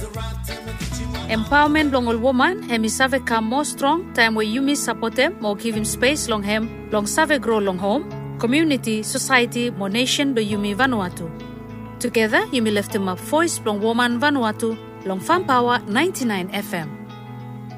Empowerment long all woman, hemi save come more strong, time where you miss support them, more give him space long him, long save grow long home, community, society, more nation do Yumi Vanuatu. Together, Yumi lift him up voice long woman Vanuatu, long Fan Power 99 FM.